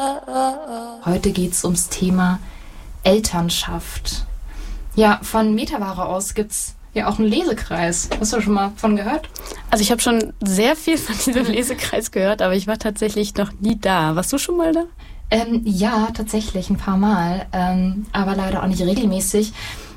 Heute geht es ums Thema Elternschaft. Ja, von Metaware aus gibt's ja auch einen Lesekreis. Hast du schon mal von gehört? Also ich habe schon sehr viel von diesem Lesekreis gehört, aber ich war tatsächlich noch nie da. Warst du schon mal da? Ja, tatsächlich ein paar Mal, aber leider auch nicht regelmäßig.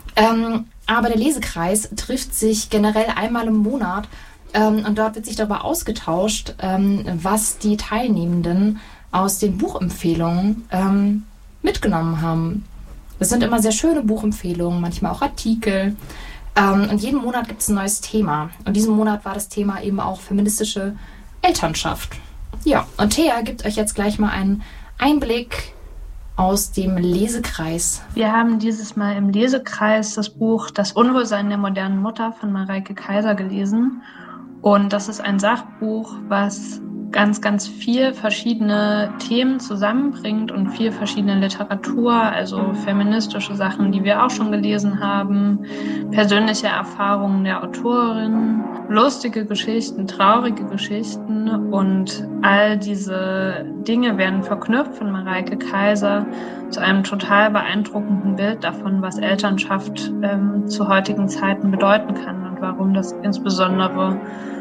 Aber der Lesekreis trifft sich generell einmal im Monat und dort wird sich darüber ausgetauscht, was die Teilnehmenden aus den Buchempfehlungen mitgenommen haben. Das sind immer sehr schöne Buchempfehlungen, manchmal auch Artikel. Und jeden Monat gibt es ein neues Thema. Und diesen Monat war das Thema eben auch feministische Elternschaft. Ja, und Thea gibt euch jetzt gleich mal einen Einblick aus dem Lesekreis. Wir haben dieses Mal im Lesekreis das Buch Das Unwohlsein der modernen Mutter von Mareike Kaiser gelesen. Und das ist ein Sachbuch, was ganz, ganz viel verschiedene Themen zusammenbringt und viel verschiedene Literatur, also feministische Sachen, die wir auch schon gelesen haben, persönliche Erfahrungen der Autorin, lustige Geschichten, traurige Geschichten und all diese Dinge werden verknüpft von Mareike Kaiser zu einem total beeindruckenden Bild davon, was Elternschaft zu heutigen Zeiten bedeuten kann und warum das insbesondere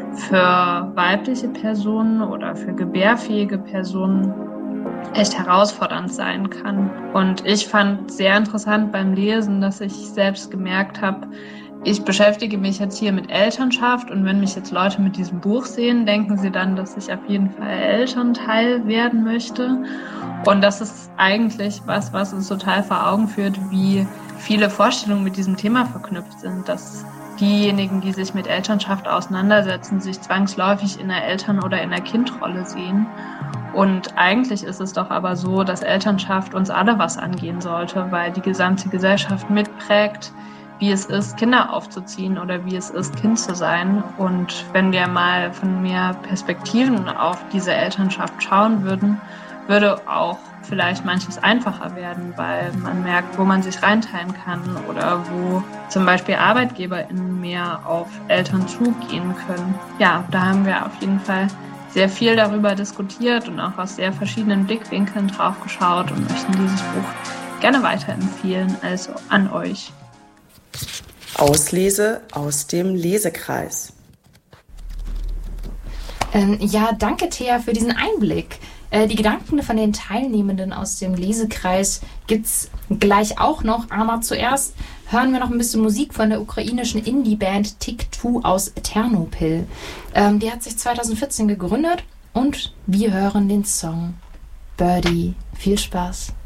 für weibliche Personen oder für gebärfähige Personen echt herausfordernd sein kann. Und ich fand sehr interessant beim Lesen, dass ich selbst gemerkt habe, ich beschäftige mich jetzt hier mit Elternschaft und wenn mich jetzt Leute mit diesem Buch sehen, denken sie dann, dass ich auf jeden Fall Elternteil werden möchte. Und das ist eigentlich was uns total vor Augen führt, wie viele Vorstellungen mit diesem Thema verknüpft sind, dass diejenigen, die sich mit Elternschaft auseinandersetzen, sich zwangsläufig in der Eltern- oder in der Kindrolle sehen. Und eigentlich ist es doch aber so, dass Elternschaft uns alle was angehen sollte, weil die gesamte Gesellschaft mitprägt, wie es ist, Kinder aufzuziehen oder wie es ist, Kind zu sein. Und wenn wir mal von mehr Perspektiven auf diese Elternschaft schauen würden, würde auch vielleicht manches einfacher werden, weil man merkt, wo man sich reinteilen kann oder wo zum Beispiel ArbeitgeberInnen mehr auf Eltern zugehen können. Ja, da haben wir auf jeden Fall sehr viel darüber diskutiert und auch aus sehr verschiedenen Blickwinkeln drauf geschaut und möchten dieses Buch gerne weiterempfehlen, also an euch. Auslese aus dem Lesekreis. Ja, danke Thea für diesen Einblick. Die Gedanken von den Teilnehmenden aus dem Lesekreis gibt's gleich auch noch, aber zuerst hören wir noch ein bisschen Musik von der ukrainischen Indie-Band Tik-Two aus Ternopil. Die hat sich 2014 gegründet und wir hören den Song Birdie. Viel Spaß!